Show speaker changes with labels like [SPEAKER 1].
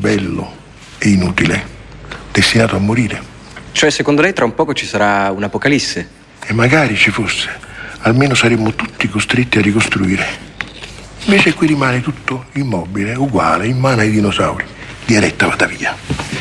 [SPEAKER 1] bello e inutile, destinato a morire.
[SPEAKER 2] Cioè, secondo lei tra un poco ci sarà un'apocalisse?
[SPEAKER 1] E magari ci fosse, almeno saremmo tutti costretti a ricostruire. Invece qui rimane tutto immobile, uguale, in mano ai dinosauri. Dialetta vada via.